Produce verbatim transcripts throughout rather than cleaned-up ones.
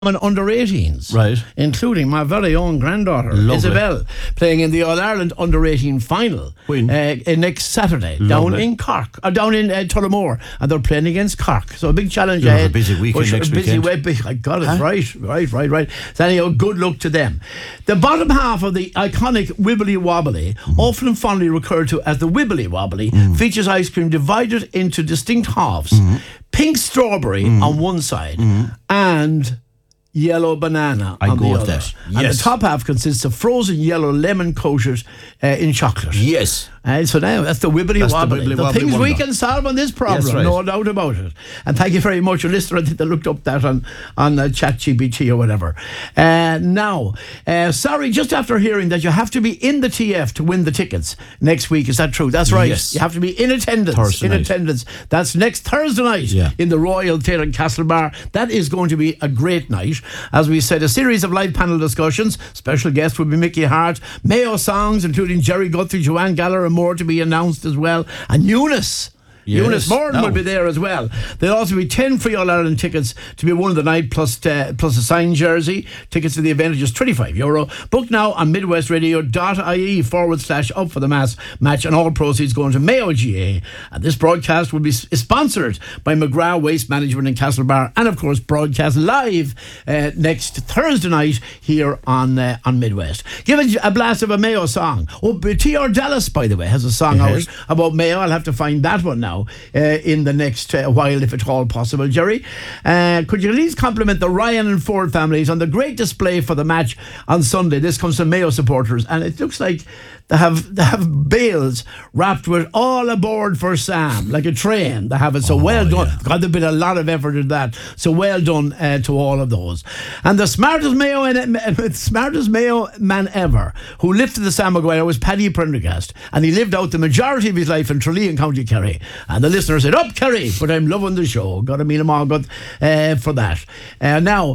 under eighteens, right, including my very own granddaughter, Lovely. Isabel, playing in the All-Ireland under eighteen final when? Uh, next Saturday. Lovely. Down in Cork, or down in uh, Tullamore, and they're playing against Cork. So a big challenge You'll ahead. have a busy weekend But, next busy weekend. Week, I got it, Huh? right, right, right, right. So anyhow, good luck to them. The bottom half of the iconic Wibbly Wobbly, mm. often fondly referred to as the Wibbly Wobbly, mm. features ice cream divided into distinct halves. Mm. Pink strawberry mm. on one side, mm. and yellow banana I on go the with other. that. And Yes. the top half consists of frozen yellow lemon coated uh, in chocolate. Yes. Uh, so now that's the Wibbly That's the Wobbly. Wibbly The, Wobbly things we wonder. can solve on this problem, Yes, right. no doubt about it. And thank you very much, a listener. I think they looked up that on on uh, ChatGPT or whatever. Uh, now, uh, sorry, just after hearing that you have to be in the T F to win the tickets next week. Is that true? That's right. Yes. You have to be in attendance. Thursday in night. attendance. That's next Thursday night Yeah. in the Royal Theatre in Castlebar. That is going to be a great night. As we said, a series of live panel discussions. Special guest will be Mickey Hart. Mayo songs, including Jerry Guthrie, Joanne Gallagher, and more to be announced as well. And Eunice. Yes. Eunice Morton No. will be there as well. There'll also be ten free All-Ireland tickets to be won of the night, plus uh, plus a signed jersey. Tickets to the event are just twenty-five euro. Book now on midwestradio.ie forward slash up for the mass match, and all proceeds going to Mayo G A. And this broadcast will be s- sponsored by McGrath Waste Management in Castlebar, and of course broadcast live uh, next Thursday night here on uh, on Midwest. Give it a blast of a Mayo song. Oh, T R Dallas, by the way, has a song Yes. out about Mayo. I'll have to find that one now uh, in the next uh, while, if at all possible. Jerry, uh, could you at least compliment the Ryan and Ford families on the great display for the match on Sunday? This comes from Mayo supporters, and it looks like they have they have bales wrapped with all aboard for Sam, like a train. They have it, so Oh, well done. yeah. God, there's been a lot of effort in that, so well done uh, to all of those. And the smartest Mayo in, smartest Mayo man ever who lifted the Sam Maguire was Paddy Prendergast, and he lived out the majority of his life in Tralee in County Kerry. And the listener said, "Up Kerry, but I'm loving the show." Got to mean them all good uh, for that. Uh, now,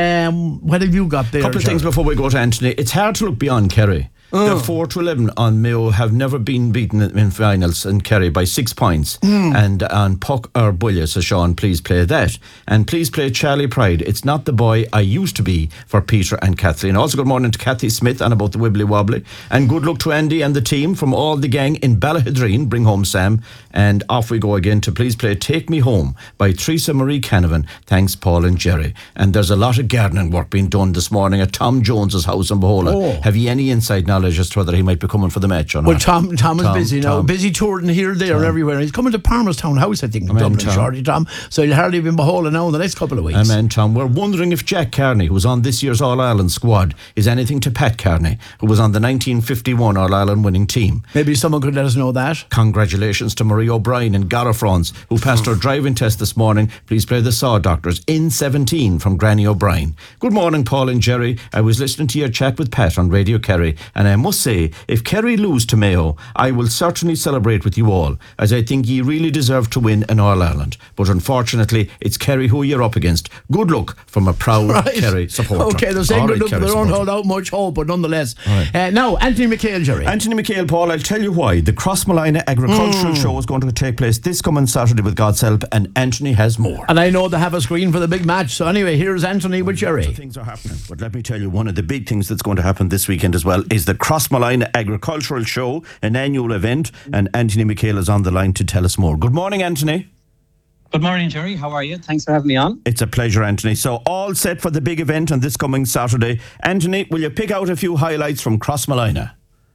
um, what have you got there? A couple of Jerry? things before we go to Anthony. It's hard to look beyond Kerry. They're four to eleven on Mayo, have never been beaten in finals in Kerry by six points. Mm. And on Puck or Bullia, so Sean, please play that. And please play Charlie Pride. It's not the boy I used to be, for Peter and Kathleen. Also, good morning to Kathy Smith and about the Wibbly Wobbly. And good luck to Andy and the team from all the gang in Ballahidreen. Bring home Sam. And off we go again to please play Take Me Home by Teresa Marie Canavan. Thanks, Paul and Jerry. And there's a lot of gardening work being done this morning at Tom Jones's house in Bohola. Oh. Have you any inside knowledge as to whether he might be coming for the match or not? Well, Tom, Tom is Tom, busy now. Tom. Busy touring here, there, and everywhere. He's coming to Palmerstown House, I think, in Amen, Dublin, Tom. shortly, Tom. So he'll hardly be in Bohola now in the next couple of weeks. Amen, Tom. We're wondering if Jack Carney, who was on this year's All-Ireland squad, is anything to Pat Carney, who was on the nineteen fifty-one All-Ireland winning team. Maybe someone could let us know that. Congratulations to Marie O'Brien in Gallafrance, who passed her driving test this morning. Please play the Saw Doctors in seventeen from Granny O'Brien. Good morning, Paul and Jerry. I was listening to your chat with Pat on Radio Kerry, and I must say, if Kerry lose to Mayo, I will certainly celebrate with you all, as I think ye really deserve to win in All-Ireland. But unfortunately, it's Kerry who you're up against. Good luck from a proud Right. Kerry supporter. Okay, they're saying All good right, luck, Kerry they don't supporter. hold out much hope, but nonetheless. Right. Uh, now, Anthony McHale, Jerry. Anthony McHale, Paul, I'll tell you why. The Crossmolina Agricultural Mm. Show is going to take place this coming Saturday with God's help, and Anthony has more. And I know they have a screen for the big match. So anyway, here's Anthony with Jerry. Things are happening, but let me tell you, one of the big things that's going to happen this weekend as well is the Crossmolina Agricultural Show, an annual event, and Anthony McHale is on the line to tell us more. Good morning, Anthony. Good morning, Jerry. How are you? Thanks for having me on. It's a pleasure, Anthony. So all set for the big event on this coming Saturday. Anthony, will you pick out a few highlights from Crossmolina?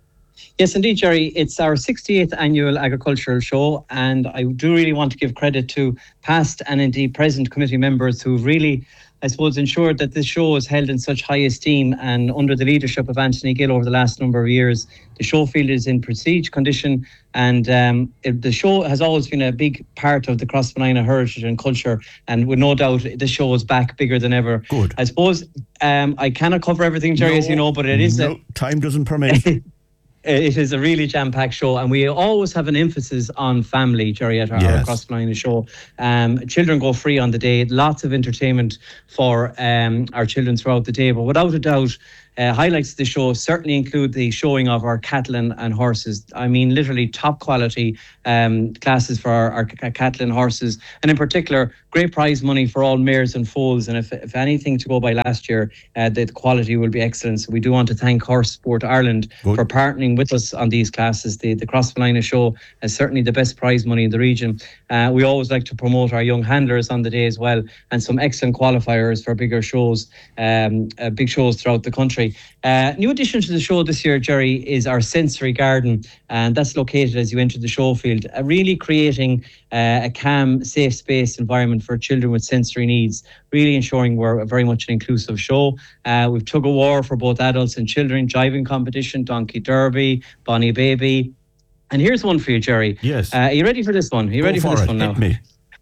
Yes, indeed, Jerry. It's our sixty-eighth annual agricultural show, and I do really want to give credit to past and indeed present committee members who really, I suppose, ensured that this show is held in such high esteem, and under the leadership of Anthony Gill over the last number of years, the show field is in prestige condition, and um, it, the show has always been a big part of the Crossmolina heritage and culture, and with no doubt the show is back bigger than ever. Good. I suppose um, I cannot cover everything, Jerry, No, as you know, but it is no, a, time doesn't permit. It is a really jam-packed show, and we always have an emphasis on family, Jerry, at our, Yes. our Crossflying show. Um, children go free on the day. Lots of entertainment for um, our children throughout the day. But without a doubt, uh, highlights of the show certainly include the showing of our cattle and, and horses. I mean, literally top quality um, classes for our, our c- cattle and horses. And in particular, great prize money for all mares and foals. And if, if anything to go by last year, uh, the quality will be excellent. So we do want to thank Horse Sport Ireland Good. for partnering with us on these classes. The, the Crossflying show is certainly the best prize money in the region. Uh, we always like to promote our young handlers on the day as well, and some excellent qualifiers for bigger shows, um, uh, big shows throughout the country. Uh, new addition to the show this year, Jerry, is our sensory garden, and that's located as you enter the show field, uh, really creating uh, a calm, safe space environment for children with sensory needs, really ensuring we're very much an inclusive show. Uh, we've tug of war for both adults and children, jiving competition, donkey derby, Bonnie Baby. And here's one for you, Jerry. Yes. Uh, are you ready for this one? Are you Go ready for, for this it. one now? Hit me.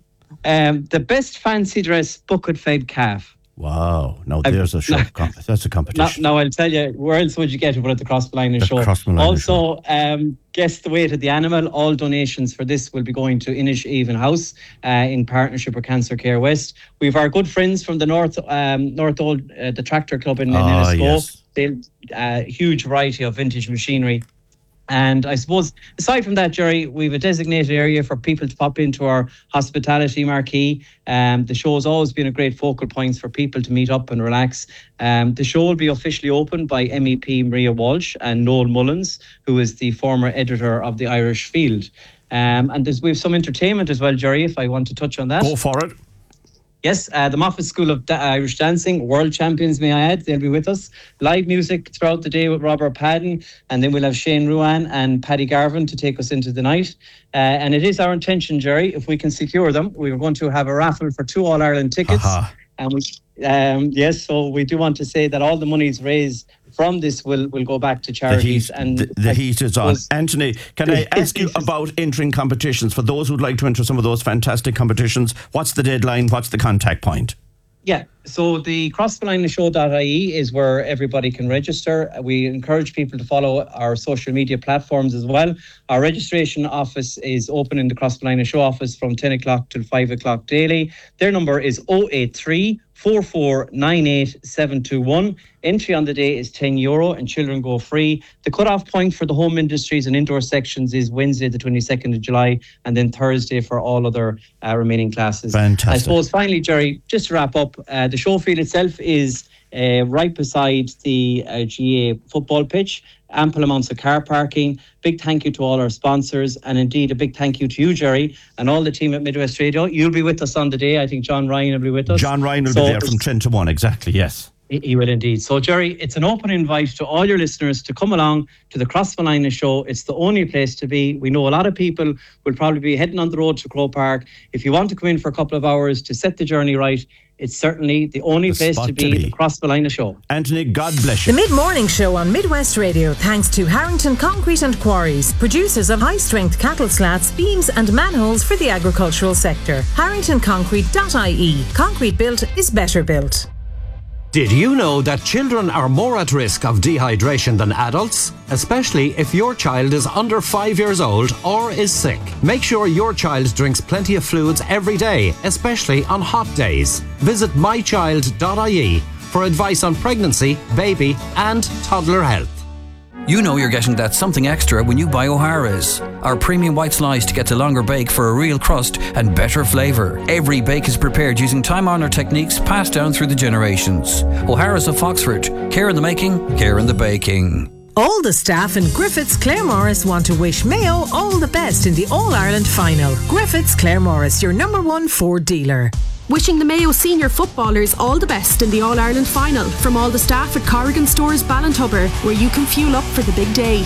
Um, the best fancy dress bucket-fed calf. Wow. Now there's a show. no. Com- that's a Now, competition. now I'll tell you, where else would you get it but at the Crossflying The show? Crossflying Also, um, guess the weight of the animal. All donations for this will be going to Inish Even House uh, in partnership with Cancer Care West. We have our good friends from the North um, North Old, uh, the Tractor Club in, in Ah, Ennisco. yes. They uh, huge variety of vintage machinery. And I suppose, aside from that, Jerry, we have a designated area for people to pop into our hospitality marquee. Um, the show has always been a great focal point for people to meet up and relax. Um, the show will be officially opened by M E P Maria Walsh and Noel Mullins, who is the former editor of the Irish Field. Um, and there's, we have some entertainment as well, Jerry, if I want to touch on that. Go for it. Yes, uh, the Moffat School of da- Irish Dancing, world champions, may I add, they'll be with us. Live music throughout the day with Robert Padden, and then we'll have Shane Ruan and Paddy Garvin to take us into the night. Uh, and it is our intention, Jerry, if we can secure them, we are going to have a raffle for two All-Ireland tickets. Aha. And we, um, yes, so we do want to say that all the monies raised from this will, will go back to The charities. heat, and the, the I heat is on. suppose- Anthony, can I ask you about entering competitions? For those who'd like to enter some of those fantastic competitions, what's the deadline? What's the contact point? Yeah, so the crossflying show dot I E is where everybody can register. We encourage people to follow our social media platforms as well. Our registration office is open in the Crossflying Show office from ten o'clock till five o'clock daily. Their number is oh eight three, four four nine eight, seven two one. Entry on the day is ten euro and children go free. The cut-off point for the home industries and indoor sections is Wednesday the twenty-second of July, and then Thursday for all other uh, remaining classes. Fantastic. I suppose finally, Jerry, just to wrap up, uh, the show field itself is uh, right beside the uh, G A football pitch. Ample amounts of car parking. Big thank you to all our sponsors, and indeed a big thank you to you, Jerry, and all the team at Midwest Radio. You'll be with us on the day. I think John Ryan will be with us. John Ryan will So be there from ten to one, exactly, yes. He he will indeed. So, Jerry, it's an open invite to all your listeners to come along to the Crossflying show. It's the only place to be. We know a lot of people will probably be heading on the road to Croke Park. If you want to come in for a couple of hours to set the journey right, it's certainly the only The place spot to be, to be. the Crossflying show. Anthony, God bless The you. mid-morning show on Midwest Radio, thanks to Harrington Concrete and Quarries, producers of high-strength cattle slats, beams and manholes for the agricultural sector. harrington concrete dot I E. Concrete built is better built. Did you know that children are more at risk of dehydration than adults? Especially if your child is under five years old or is sick. Make sure your child drinks plenty of fluids every day, especially on hot days. Visit my child dot I E for advice on pregnancy, baby and toddler health. You know you're getting that something extra when you buy O'Hara's. Our premium white slice to get a longer bake for a real crust and better flavour. Every bake is prepared using time-honoured techniques passed down through the generations. O'Hara's of Foxford. Care in the making, care in the baking. All the staff in Griffiths Claremorris want to wish Mayo all the best in the All-Ireland final. Griffiths Claremorris, your number one Ford dealer. Wishing the Mayo senior footballers all the best in the All-Ireland final from all the staff at Corrigan Stores Ballintubber, where you can fuel up for the big day.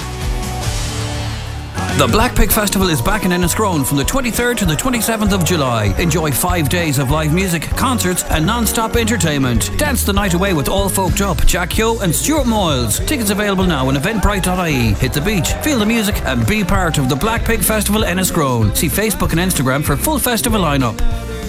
The Black Pig Festival is back in Enniscrone from the twenty-third to the twenty-seventh of July. Enjoy five days of live music, concerts and non-stop entertainment. Dance the night away with All Folked Up, Jack Yo and Stuart Moyles. Tickets available now on eventbrite dot I E. Hit the beach, feel the music and be part of the Black Pig Festival Enniscrone. See Facebook and Instagram for full festival lineup.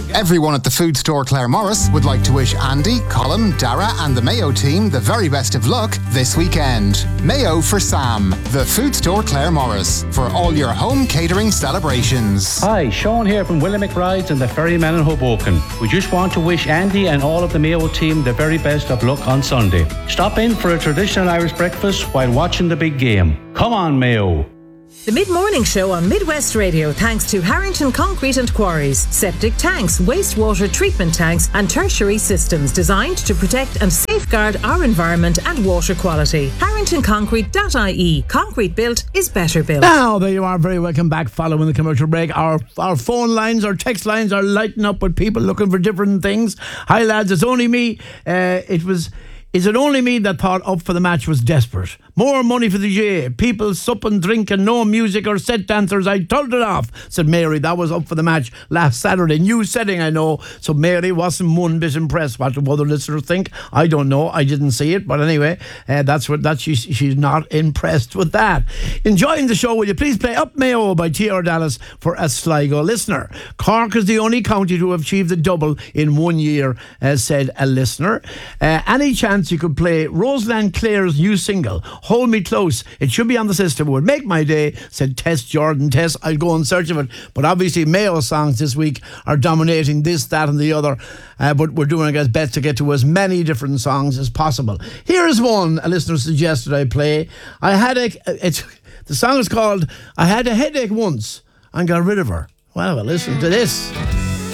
Everyone at the food store Claire Morris would like to wish Andy, Colin, Dara and the Mayo team the very best of luck this weekend. Mayo for Sam, the food store Claire Morris, for all your home catering celebrations. Hi, Sean here from Willie McBride's and the Ferryman in Hoboken. We just want to wish Andy and all of the Mayo team the very best of luck on Sunday. Stop in for a traditional Irish breakfast while watching the big game. Come on, Mayo. The mid-morning show on Midwest Radio thanks to Harrington Concrete and Quarries. Septic tanks, wastewater treatment tanks and tertiary systems designed to protect and safeguard our environment and water quality. harrington concrete dot I E. Concrete built is better built. Now, there you are. Very welcome back following the commercial break. Our our phone lines, our text lines are lighting up with people looking for different things. Hi, lads. It's only me. Uh, it was... Is it only me that thought Up for the Match was desperate? More money for the J. People supping, drinking, no music or set dancers. I told it off, said Mary. That was Up for the Match last Saturday. New setting, I know. So Mary wasn't one bit impressed. What do other listeners think? I don't know. I didn't see it. But anyway, uh, that's what that she's, she's not impressed with that. Enjoying the show, will you please play Up Mayo by T R Dallas for a Sligo listener. Cork is the only county to have achieved the double in one year, as said a listener. Uh, any chance you could play Roseland Clare's new single, Hold Me Close? It should be on the system. It would make my day, said Tess Jordan. Tess, I'll go in search of it. But obviously Mayo songs this week are dominating this, that and the other. Uh, but we're doing our best to get to as many different songs as possible. Here's one a listener suggested I play. I had a... It's, the song is called I Had a Headache Once and Got Rid of Her. Well, well, listen to this.